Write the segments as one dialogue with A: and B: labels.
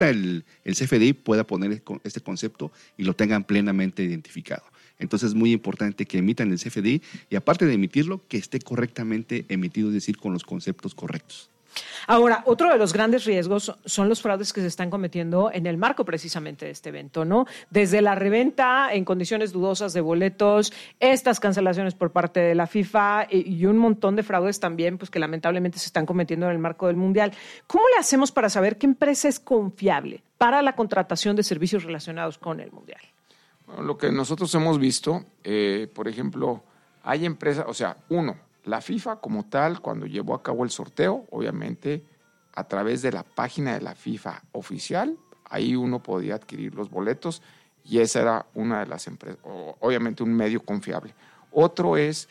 A: el CFDI pueda poner este concepto y lo tengan plenamente identificado. Entonces es muy importante que emitan el CFDI y aparte de emitirlo, que esté correctamente emitido, es decir, con los conceptos correctos.
B: Ahora, otro de los grandes riesgos son los fraudes que se están cometiendo en el marco precisamente de este evento, ¿no? Desde la reventa en condiciones dudosas de boletos, estas cancelaciones por parte de la FIFA y un montón de fraudes también, pues que lamentablemente se están cometiendo en el marco del Mundial. ¿Cómo le hacemos para saber qué empresa es confiable para la contratación de servicios relacionados con el Mundial?
C: Bueno, lo que nosotros hemos visto, por ejemplo, hay empresas, o sea, la FIFA como tal, cuando llevó a cabo el sorteo, obviamente a través de la página de la FIFA oficial, ahí uno podía adquirir los boletos y esa era una de las empresas, obviamente un medio confiable. Otro es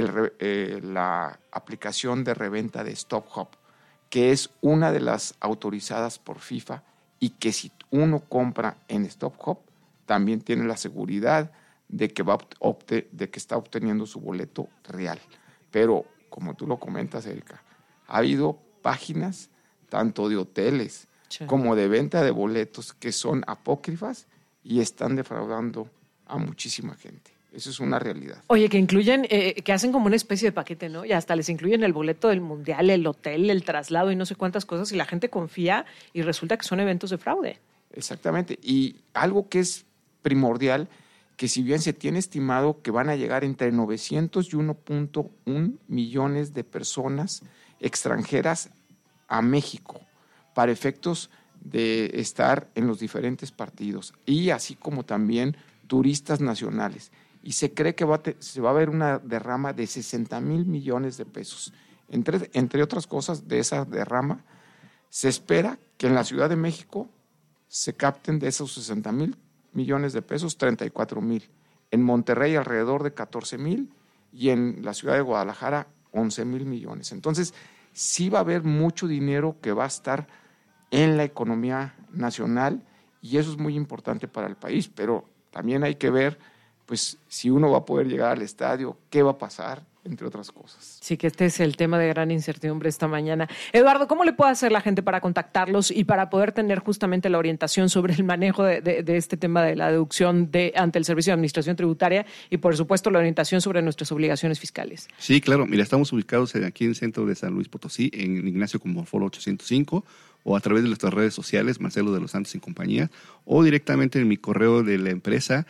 C: la aplicación de reventa de StubHub, que es una de las autorizadas por FIFA y que si uno compra en StubHub, también tiene la seguridad de que está obteniendo su boleto real. Pero, como tú lo comentas, Erika, ha habido páginas tanto de hoteles como de venta de boletos que son apócrifas y están defraudando a muchísima gente. Eso es una realidad.
B: Oye, que incluyen, que hacen como una especie de paquete, ¿no? Y hasta les incluyen el boleto del Mundial, el hotel, el traslado y no sé cuántas cosas y la gente confía y resulta que son eventos de fraude.
C: Exactamente. Y algo que es primordial, que si bien se tiene estimado que van a llegar entre 900 y 1.1 millones de personas extranjeras a México para efectos de estar en los diferentes partidos y así como también turistas nacionales. Y se cree que se va a ver una derrama de 60,000 millones de pesos. Entre otras cosas, de esa derrama, se espera que en la Ciudad de México se capten de esos 60,000 millones de pesos, 34,000. En Monterrey alrededor de 14,000 y en la ciudad de Guadalajara 11,000 millones. Entonces, sí va a haber mucho dinero que va a estar en la economía nacional y eso es muy importante para el país, pero también hay que ver pues si uno va a poder llegar al estadio, qué va a pasar, entre otras cosas.
B: Sí, que este es el tema de gran incertidumbre esta mañana. Eduardo, ¿cómo le puede hacer la gente para contactarlos y para poder tener justamente la orientación sobre el manejo de este tema de la deducción ante el Servicio de Administración Tributaria y, por supuesto, la orientación sobre nuestras obligaciones fiscales?
A: Sí, claro. Mira, estamos ubicados aquí en el centro de San Luis Potosí, en Ignacio Comonfort 805, o a través de nuestras redes sociales, Marcelo de los Santos y compañía, o directamente en mi correo de la empresa,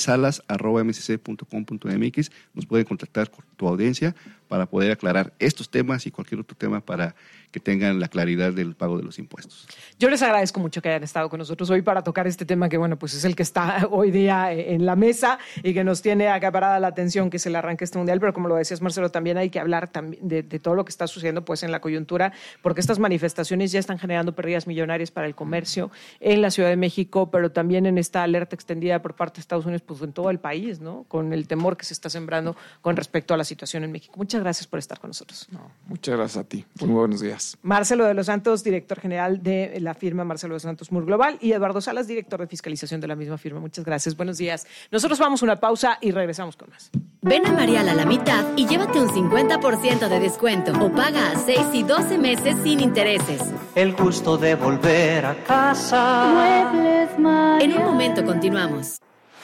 A: esalas@msc.com.mx. Nos pueden contactar con tu audiencia para poder aclarar estos temas y cualquier otro tema para que tengan la claridad del pago de los impuestos.
B: Yo les agradezco mucho que hayan estado con nosotros hoy para tocar este tema que, bueno, pues es el que está hoy día en la mesa y que nos tiene acaparada la atención, que es el arranque de este mundial, pero como lo decías, Marcelo, también hay que hablar también de todo lo que está sucediendo pues en la coyuntura, porque estas manifestaciones ya están generando pérdidas millonarias para el comercio en la Ciudad de México, pero también en esta alerta extendida por parte de Estados Unidos, pues en todo el país, ¿no? Con el temor que se está sembrando con respecto a la situación en México. Muchas gracias por estar con nosotros.
C: No, muchas gracias a ti. Muy buenos días.
B: Marcelo de los Santos, director general de la firma Marcelo de los Santos Moore Global, y Eduardo Salas, director de fiscalización de la misma firma. Muchas gracias. Buenos días. Nosotros vamos a una pausa y regresamos con más.
D: Ven a Marial a la mitad y llévate un 50% de descuento o paga a 6 y 12 meses sin intereses.
E: El gusto de volver a casa.
D: Muebles Marial. En un momento continuamos.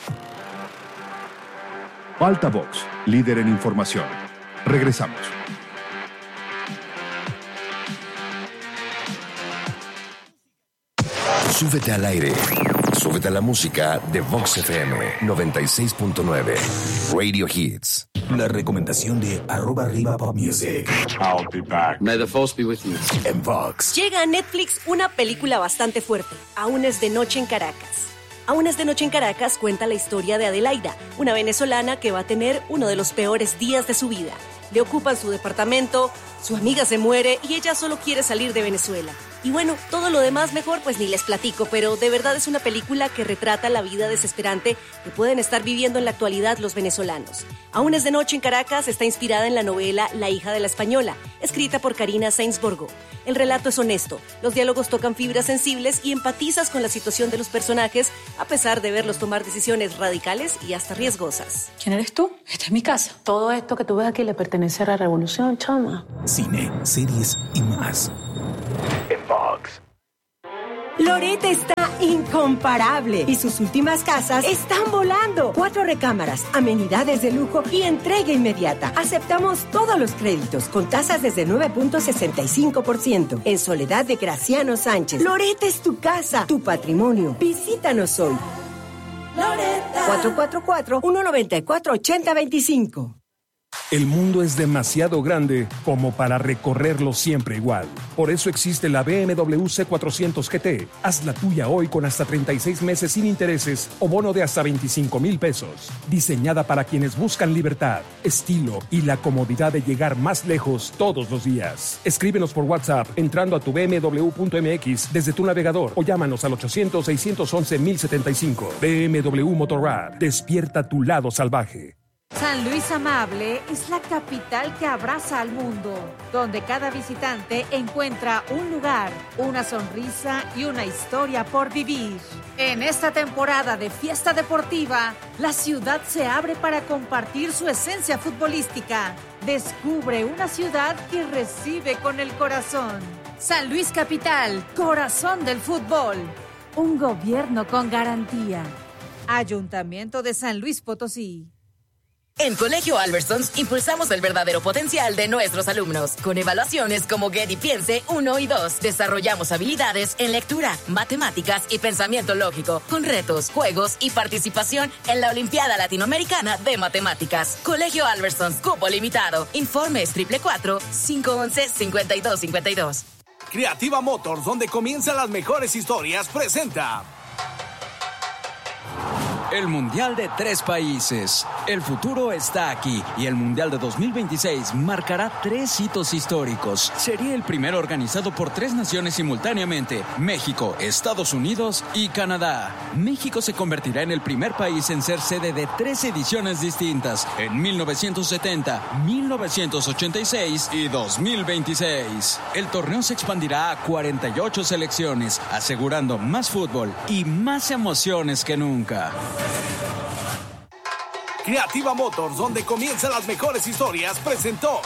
F: Altavox, líder en información. Regresamos.
G: Súbete al aire. Súbete a la música de Vox FM 96.9. Radio Hits. La recomendación de @RivaPopMusic.
H: I'll be back.
I: May the force be with you.
G: En Vox.
J: Llega a Netflix una película bastante fuerte. Aún es de noche en Caracas. Aún es de noche en Caracas cuenta la historia de Adelaida, una venezolana que va a tener uno de los peores días de su vida. Le ocupan su departamento, su amiga se muere y ella solo quiere salir de Venezuela. Y bueno, todo lo demás mejor pues ni les platico, pero de verdad es una película que retrata la vida desesperante que pueden estar viviendo en la actualidad los venezolanos. Aún es de noche en Caracas está inspirada en la novela La hija de la española, escrita por Karina Sainz-Borgo. El relato es honesto, los diálogos tocan fibras sensibles y empatizas con la situación de los personajes a pesar de verlos tomar decisiones radicales y hasta riesgosas.
K: ¿Quién eres tú? Esta es mi casa. Todo esto que tú ves aquí le pertenece a la revolución, chama.
G: Cine, series y más. En Vox.
J: Loret está incomparable y sus últimas casas están volando. 4 recámaras, amenidades de lujo y entrega inmediata. Aceptamos todos los créditos con tasas desde 9.65%. En Soledad de Graciano Sánchez. Loret es tu casa, tu patrimonio. Visítanos hoy. Loretta. 444-194-8025.
F: El mundo es demasiado grande como para recorrerlo siempre igual. Por eso existe la BMW C400 GT. Haz la tuya hoy con hasta 36 meses sin intereses o bono de hasta 25,000 pesos. Diseñada para quienes buscan libertad, estilo y la comodidad de llegar más lejos todos los días. Escríbenos por WhatsApp entrando a tu bmw.mx desde tu navegador o llámanos al 800-611-1075. BMW Motorrad. Despierta tu lado salvaje.
H: San Luis Amable es la capital que abraza al mundo, donde cada visitante encuentra un lugar, una sonrisa y una historia por vivir. En esta temporada de fiesta deportiva, la ciudad se abre para compartir su esencia futbolística. Descubre una ciudad que recibe con el corazón. San Luis Capital, corazón del fútbol. Un gobierno con garantía. Ayuntamiento de San Luis Potosí.
I: En Colegio Albertsons impulsamos el verdadero potencial de nuestros alumnos. Con evaluaciones como Get y Piense 1 y 2, desarrollamos habilidades en lectura, matemáticas y pensamiento lógico, con retos, juegos y participación en la Olimpiada Latinoamericana de Matemáticas. Colegio Albertsons, cupo limitado. Informes 444-511-5252.
L: Creativa Motors, donde comienzan las mejores historias, presenta
M: el Mundial de 3 países. El futuro está aquí y el Mundial de 2026 marcará 3 hitos históricos. Sería el primero organizado por 3 naciones simultáneamente: México, Estados Unidos y Canadá. México se convertirá en el primer país en ser sede de 3 ediciones distintas en 1970, 1986 y 2026. El torneo se expandirá a 48 selecciones, asegurando más fútbol y más emociones que nunca.
L: Creativa Motors, donde comienzan las mejores historias, presentó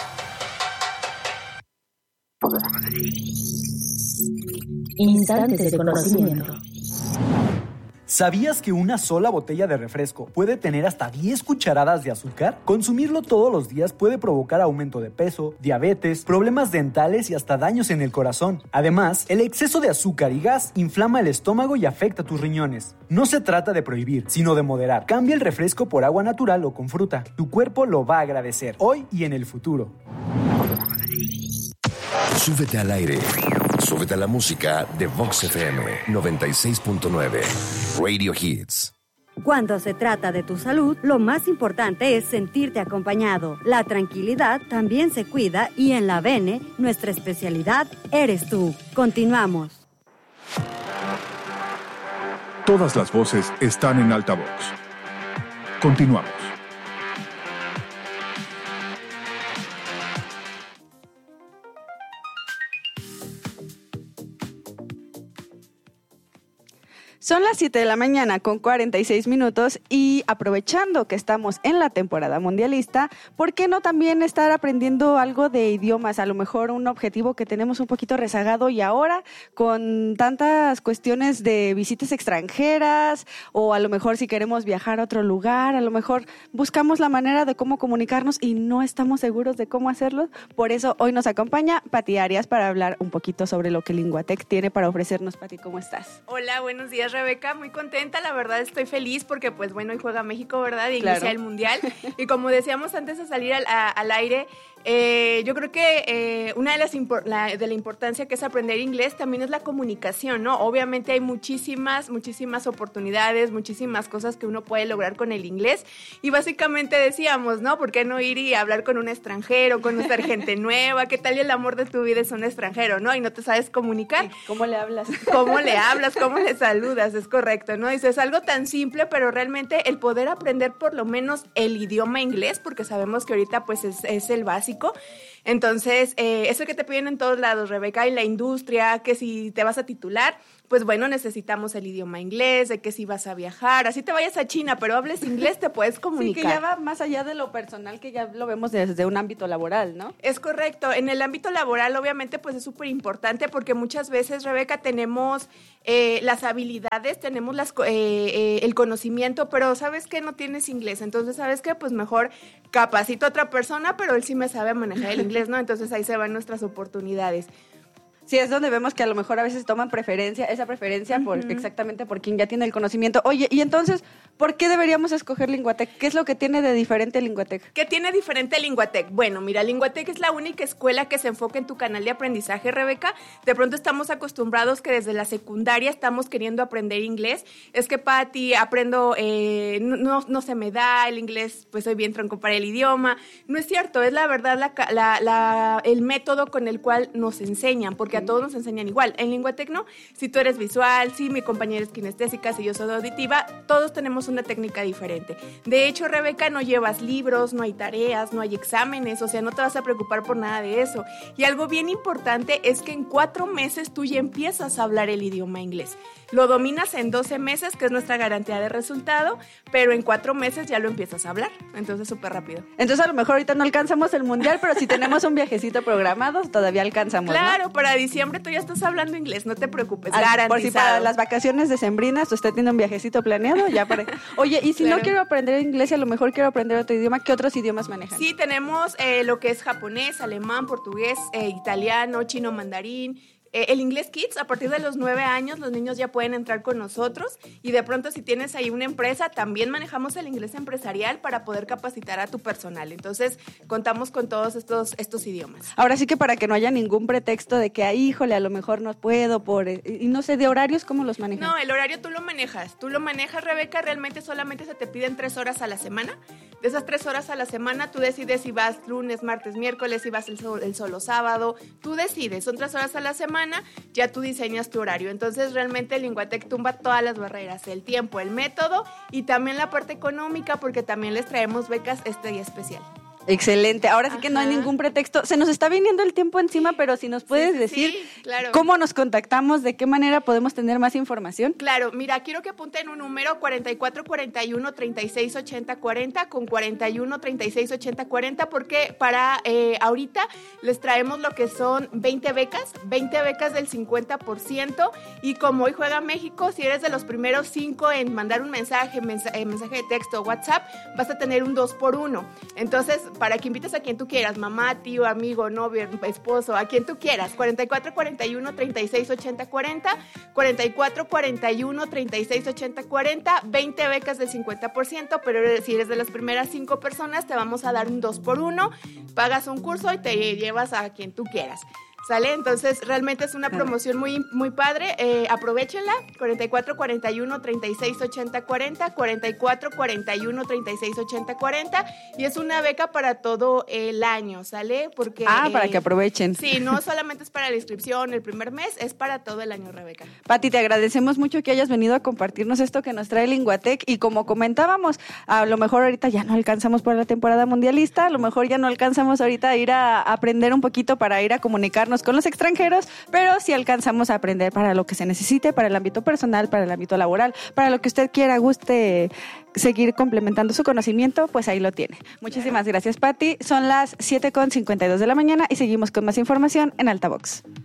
N: Instantes de conocimiento.
O: ¿Sabías que una sola botella de refresco puede tener hasta 10 cucharadas de azúcar? Consumirlo todos los días puede provocar aumento de peso, diabetes, problemas dentales y hasta daños en el corazón. Además, el exceso de azúcar y gas inflama el estómago y afecta tus riñones. No se trata de prohibir, sino de moderar. Cambia el refresco por agua natural o con fruta. Tu cuerpo lo va a agradecer, hoy y en el futuro.
G: Súbete al aire. Súbete a la música de Vox FM 96.9. Radio Hits.
P: Cuando se trata de tu salud, lo más importante es sentirte acompañado. La tranquilidad también se cuida y en la Bene, nuestra especialidad eres tú. Continuamos.
F: Todas las voces están en altavoz. Continuamos.
Q: Son las 7 de la mañana con 46 minutos y aprovechando que estamos en la temporada mundialista, ¿por qué no también estar aprendiendo algo de idiomas? A lo mejor un objetivo que tenemos un poquito rezagado y ahora con tantas cuestiones de visitas extranjeras o a lo mejor si queremos viajar a otro lugar, a lo mejor buscamos la manera de cómo comunicarnos y no estamos seguros de cómo hacerlo. Por eso hoy nos acompaña Pati Arias para hablar un poquito sobre lo que Linguatec tiene para ofrecernos. Pati, ¿cómo estás?
R: Hola, buenos días, Rebeca, muy contenta, la verdad estoy feliz porque pues bueno, hoy juega México, ¿verdad? Y
Q: claro,
R: inicia el Mundial. Y como decíamos antes de salir al aire, yo creo que una de la importancia que es aprender inglés también es la comunicación, ¿no? Obviamente hay muchísimas oportunidades, muchísimas cosas que uno puede lograr con el inglés y básicamente decíamos, ¿no? ¿Por qué no ir y hablar con un extranjero, conocer gente nueva? ¿Qué tal y el amor de tu vida es un extranjero, ¿no? Y no te sabes comunicar.
Q: ¿Cómo le hablas?
R: ¿Cómo le hablas? ¿Cómo le saludas? Es correcto, ¿no? Dices, es algo tan simple, pero realmente el poder aprender por lo menos el idioma inglés, porque sabemos que ahorita pues es el básico. Entonces, eso que te piden en todos lados, Rebeca, en la industria, que si te vas a titular, pues bueno, necesitamos el idioma inglés, de que si vas a viajar, así te vayas a China, pero hables inglés, te puedes comunicar.
Q: Sí, que ya va más allá de lo personal, que ya lo vemos desde un ámbito laboral, ¿no?
R: Es correcto. En el ámbito laboral, obviamente, pues es súper importante porque muchas veces, Rebeca, tenemos las habilidades, tenemos el conocimiento, pero ¿sabes qué? No tienes inglés. Entonces, ¿sabes qué? Pues mejor capacito a otra persona, pero él sí me sabe manejar el inglés, ¿no? Entonces ahí se van nuestras oportunidades.
Q: Sí, es donde vemos que a lo mejor a veces toman esa preferencia exactamente por quien ya tiene el conocimiento. Oye, y entonces, ¿por qué deberíamos escoger Linguatec? ¿Qué es lo que tiene de diferente Linguatec?
R: ¿Qué tiene diferente Linguatec? Bueno, mira, Linguatec es la única escuela que se enfoca en tu canal de aprendizaje, Rebeca. De pronto estamos acostumbrados que desde la secundaria estamos queriendo aprender inglés. Es que, Pati, aprendo, no se me da el inglés, pues soy bien tronco para el idioma. No es cierto, es la verdad el método con el cual nos enseñan, porque a todos nos enseñan igual. En Linguatec no, si tú eres visual, si mi compañera es kinestésica, si yo soy auditiva, todos tenemos una técnica diferente. De hecho, Rebeca, no llevas libros, no hay tareas, no hay exámenes, o sea, no te vas a preocupar por nada de eso. Y algo bien importante es que en 4 meses tú ya empiezas a hablar el idioma inglés. Lo dominas en 12 meses, que es nuestra garantía de resultado, pero en 4 meses ya lo empiezas a hablar. Entonces, súper rápido.
Q: Entonces, a lo mejor ahorita no alcanzamos el mundial, pero si tenemos un viajecito programado, todavía alcanzamos,
R: claro,
Q: ¿no?
R: Para diciembre tú ya estás hablando inglés, no te preocupes, garantizado.
Q: Por si para las vacaciones decembrinas usted tiene un viajecito planeado, ya para... Oye, y si no quiero aprender inglés y a lo mejor quiero aprender otro idioma, ¿qué otros idiomas manejan?
R: Sí, tenemos lo que es japonés, alemán, portugués, italiano, chino, mandarín. El Inglés Kids, a partir de los 9 años, los niños ya pueden entrar con nosotros y de pronto si tienes ahí una empresa, también manejamos el inglés empresarial para poder capacitar a tu personal. Entonces, contamos con todos estos idiomas.
Q: Ahora sí que para que no haya ningún pretexto de que, híjole, a lo mejor no puedo, y no sé, de horarios, ¿cómo los manejan?
R: No, el horario tú lo manejas, Rebeca, realmente solamente se te piden 3 horas a la semana. De esas 3 horas a la semana, tú decides si vas lunes, martes, miércoles, si vas el solo sábado, tú decides, son 3 horas a la semana. Ya tú diseñas tu horario. Entonces realmente el Linguatec tumba todas las barreras, el tiempo, el método y también la parte económica, porque también les traemos becas este día especial.
Q: Excelente. Ahora sí que no hay ningún pretexto. Se nos está viniendo el tiempo encima, pero si nos puedes decir
R: claro.
Q: ¿Cómo nos contactamos? ¿De qué manera podemos tener más información?
R: Claro, mira, quiero que apunten un número 4441-368040 con 41-368040 porque para ahorita les traemos lo que son 20 becas del 50% y como hoy juega México, si eres de los primeros 5 en mandar un mensaje de texto o WhatsApp, vas a tener un 2x1. Entonces, para que invites a quien tú quieras, mamá, tío, amigo, novio, esposo, a quien tú quieras, 4441-368040, 4441-368040, 20 becas del 50%, pero si eres de las primeras 5 personas, te vamos a dar un 2x1, pagas un curso y te llevas a quien tú quieras. ¿Sale? Entonces, realmente es una promoción muy, muy padre. Aprovechenla. 4441-368040, 4441-368040. Y es una beca para todo el año, ¿sale? Porque
Q: para que aprovechen.
R: Sí, no solamente es para la inscripción el primer mes, es para todo el año, Rebeca.
Q: Pati, te agradecemos mucho que hayas venido a compartirnos esto que nos trae Linguatec. Y como comentábamos, a lo mejor ahorita ya no alcanzamos por la temporada mundialista, a lo mejor ya no alcanzamos ahorita a ir a aprender un poquito para ir a comunicarnos con los extranjeros, pero si alcanzamos a aprender para lo que se necesite, para el ámbito personal, para el ámbito laboral, para lo que usted quiera, guste seguir complementando su conocimiento, pues ahí lo tiene. Muchísimas gracias, Pati. Son las 7:52 de la mañana y seguimos con más información en Altavox.